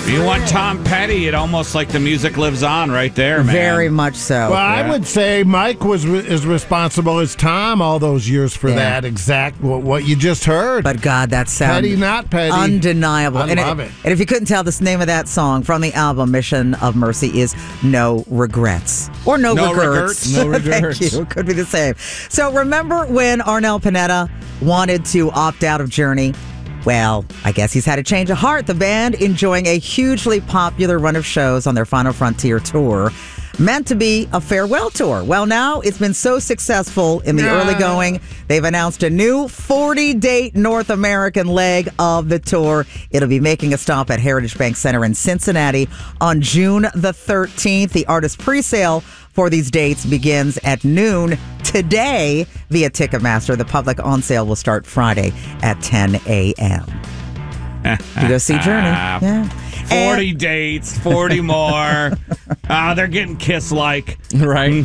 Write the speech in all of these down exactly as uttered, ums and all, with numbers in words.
You want Tom Petty, it almost like the music lives on right there, man. Very much so. Well, yeah. I would say Mike was as responsible as Tom all those years for Yeah. that exact what, what you just heard. But God, that sound Petty, not petty. undeniable. I and love it. And if you couldn't tell, the name of that song from the album Mission of Mercy is No Regrets. Or No, No Regrets. Regrets. No Regrets. Thank you. It could be the same. So remember when Arnel Pineda wanted to opt out of Journey? Well, I guess he's had a change of heart. The band enjoying a hugely popular run of shows on their Final Frontier tour, meant to be a farewell tour. Well, now it's been so successful in the Yeah. early going, they've announced a new forty-date North American leg of the tour. It'll be making a stop at Heritage Bank Center in Cincinnati on June the thirteenth. The artist pre-sale for these dates begins at noon today via Ticketmaster. The public on sale will start Friday at ten a.m. You go see Journey. Yeah. forty And- dates, forty more. Ah, they're getting kiss-like. Right.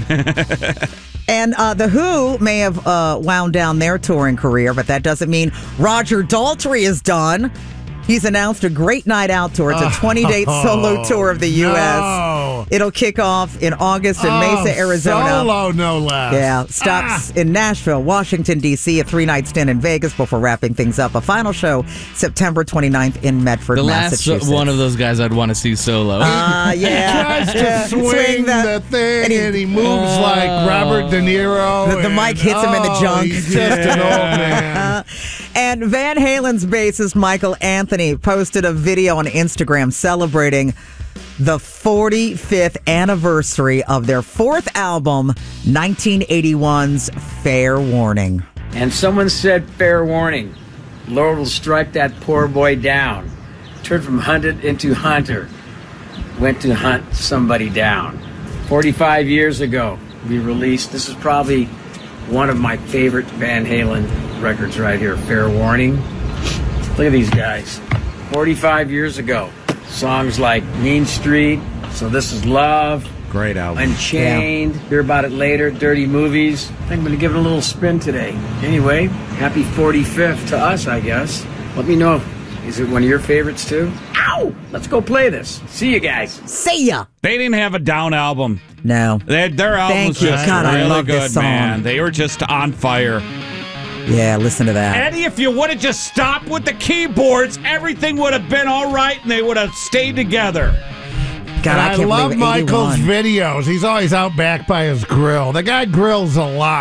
And uh, The Who may have uh, wound down their touring career, but that doesn't mean Roger Daltrey is done. He's announced a great night out tour. It's a twenty-date solo tour of the U S. No. It'll kick off in August in Oh, Mesa, Arizona. Solo, no less. Yeah, stops Ah. in Nashville, Washington, D C, a three-night stint in Vegas before wrapping things up. A final show September twenty-ninth in Medford, The last Massachusetts. one of those guys I'd want to see solo. Uh, yeah. He tries to Yeah. swing, that- the thing, and and he- he, moves like Robert De Niro. The- the and- mic hits him in the oh, junk. He's just an old man. Uh, and Van Halen's bassist Michael Anthony posted a video on Instagram celebrating the forty-fifth anniversary of their fourth album, nineteen eighty-one's Fair Warning. And someone said, fair warning, Lord will strike that poor boy down. Turned from hunted into hunter. Went to hunt somebody down. forty-five years ago, we released, this is probably one of my favorite Van Halen records right here, Fair Warning. Look at these guys. forty-five years ago, songs like Mean Street, So This Is Love, Great album. Unchained, hear about it later, Dirty Movies. I think I'm going to give it a little spin today. Anyway, happy forty-fifth to us, I guess. Let me know. Is it one of your favorites too? Ow! Let's go play this. See you guys. See ya! They didn't have a down album. No. They, their album Thank was you. just God, I really love good, this song. man. They were just on fire. Yeah, listen to that. Eddie, if you would have just stopped with the keyboards, everything would have been all right and they would have stayed together. God, And I I, can't love believe Michael's eighty-one. videos. He's always out back by his grill. The guy grills a lot.